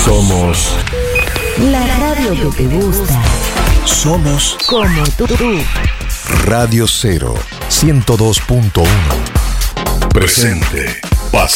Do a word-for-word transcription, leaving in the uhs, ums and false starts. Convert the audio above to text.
Somos la radio que te gusta. Somos Como tú. Radio Cero ciento dos punto uno. Presente. Pasado.